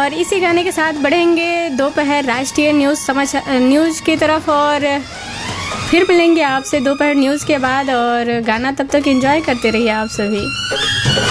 और इसी गाने के साथ बढ़ेंगे दोपहर राष्ट्रीय न्यूज़ की तरफ, और फिर मिलेंगे आपसे दोपहर न्यूज़ के बाद। और गाना तब तक एंजॉय करते रहिए आप सभी।